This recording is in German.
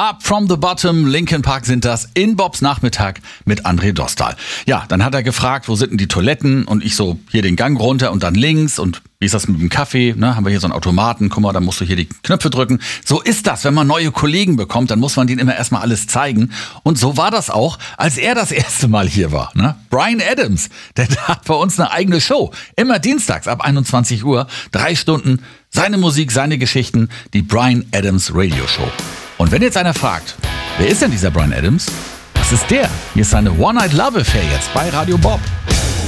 Up from the Bottom, Linkin Park sind das, in Bobs Nachmittag mit André Dostal. Ja, dann hat er gefragt, wo sind denn die Toiletten? Und ich so, hier den Gang runter und dann links. Und wie ist das mit dem Kaffee? Ne, haben wir hier so einen Automaten, guck mal, da musst du hier die Knöpfe drücken. So ist das, wenn man neue Kollegen bekommt, dann muss man denen immer erstmal alles zeigen. Und so war das auch, als er das erste Mal hier war. Ne? Bryan Adams, der hat bei uns eine eigene Show. Immer dienstags ab 21 Uhr, 3 Stunden, seine Musik, seine Geschichten, die Bryan Adams Radio Show. Und wenn jetzt einer fragt, wer ist denn dieser Bryan Adams? Was ist der? Hier ist seine One Night Love Affair jetzt bei Radio Bob.